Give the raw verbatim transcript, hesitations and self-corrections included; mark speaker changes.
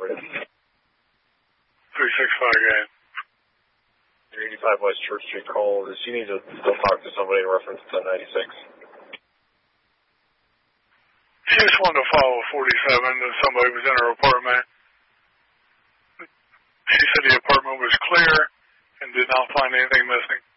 Speaker 1: Affirmative.
Speaker 2: three six five, guys.
Speaker 1: three eighty-five West Church Street call. Does she need to still talk to somebody in reference to ninety-six?
Speaker 2: She just wanted to follow forty-seven that somebody was in her apartment. She said the apartment was clear and did not find anything missing.